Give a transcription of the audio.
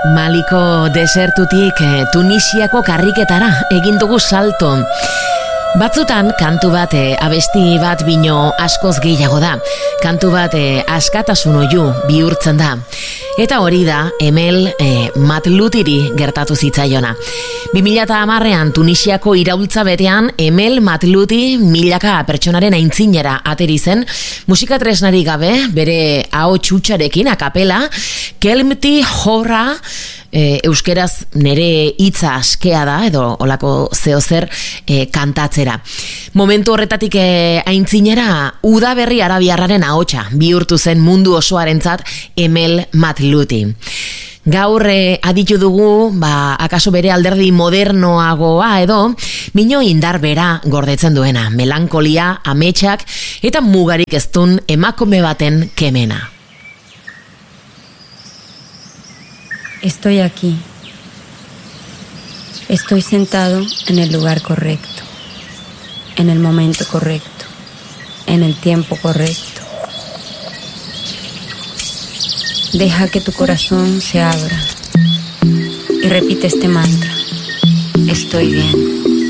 Maliko desertutik Tunisiako karriketara egin dugu salto. Batzutan kantu bat abesti bat bino askoz gehiago da. Kantu bat askatasun oihu bihurtzen da. Eta hori da Emel Matlutiri gertatu zitzaiona. 2010ean Tunisiako iraultza berean Emel Matluti milaka pertsonaren aintzinera ateri zen, musika tresnari gabe, bere ahots hutsarekin akapela, kelmti horra, euskeraz nere hitza askea da, edo olako zeozer kantatzera. Momentu horretatik aintzinera udaberri arabiarraren ahotsa bihurtu zen mundu osoarentzat Emel Matluti. Gaur aditu dugu, akaso bere alderdi modernoagoa edo, mino indar bera gordetzen duena, melankolia, ametsak eta mugarik eztun emakume baten kemena. Estoy aquí. Estoy sentado en el lugar correcto, en el momento correcto, en el tiempo correcto. Deja que tu corazón se abra y repite este mantra. Estoy bien.